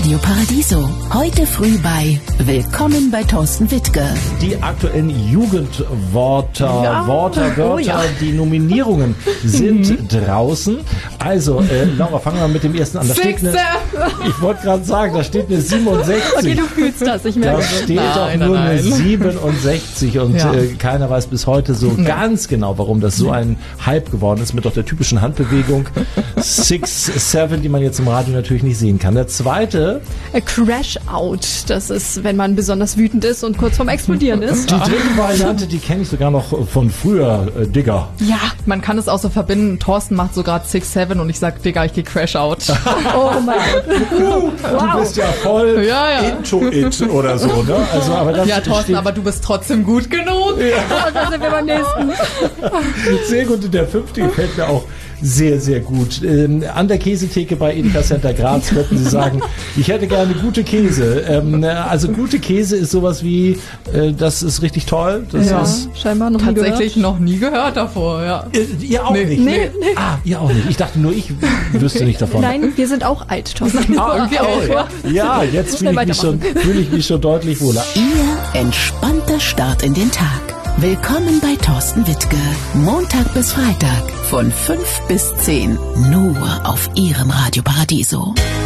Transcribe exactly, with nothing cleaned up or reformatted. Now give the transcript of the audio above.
Radio Paradiso. Heute früh bei Willkommen bei Thorsten Wittke. Die aktuellen Jugendwörter, ja. Worte, Wörter, oh, ja. die Nominierungen sind mhm. draußen. Also, äh, Laura, fangen wir mit dem ersten an. Da steht eine, ich wollte gerade sagen, da steht eine siebenundsechzig. Okay, du fühlst das, ich merke Da steht nein, doch nein, nur nein. eine siebenundsechzig und ja. äh, keiner weiß bis heute so ja. ganz genau, warum das so ein Hype geworden ist mit doch der typischen Handbewegung six seven, die man jetzt im Radio natürlich nicht sehen kann. Der zweite... A Crash Out. Das ist, wenn man besonders wütend ist und kurz vorm Explodieren ist. Die dritte Variante, die kenne ich sogar noch von früher, äh, Digger. Ja, man kann es auch so verbinden. Thorsten macht sogar six seven und ich sag, Digga, ich geh Crash Out. Oh mein Gott. Du, wow. du bist ja voll ja, ja. into it oder so, ne? Also, aber das ja, Thorsten, steht, aber du bist trotzdem gut genug. Ja. Da sind wir beim nächsten. Sehr gut, und der fünfte gefällt mir auch sehr, sehr gut. Ähm, an der Käsetheke bei Edeka Center Graz könnten Sie sagen, ich hätte gerne gute Käse. Ähm, also gute Käse ist sowas wie, äh, das ist richtig toll. Das ja, ist scheinbar noch tatsächlich nie noch nie gehört davor. Ja. Äh, ihr auch nee, nicht? Nee, nee. Ah, ihr auch nicht. Ich dachte nur, ich wüsste nicht davon. Nein, wir sind auch alt, Thorsten. Ah, irgendwie auch. Ja, ja jetzt fühle ich, mich schon, fühl ich mich schon deutlich wohler. Ihr entspannter Start in den Tag. Willkommen bei Thorsten Wittke. Montag bis Freitag von fünf bis zehn. Nur auf Ihrem Radio Paradiso.